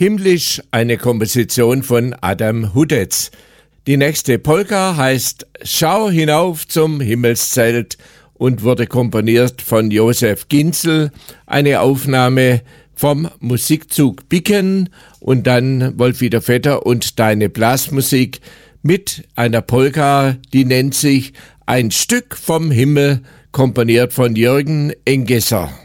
Himmlisch, eine Komposition von Adam Hudetz. Die nächste Polka heißt Schau hinauf zum Himmelszelt und wurde komponiert von Josef Ginzel. Eine Aufnahme vom Musikzug Bicken und dann Wolfwieder Vetter und Deine Blasmusik mit einer Polka, die nennt sich Ein Stück vom Himmel, komponiert von Jürgen Engesser.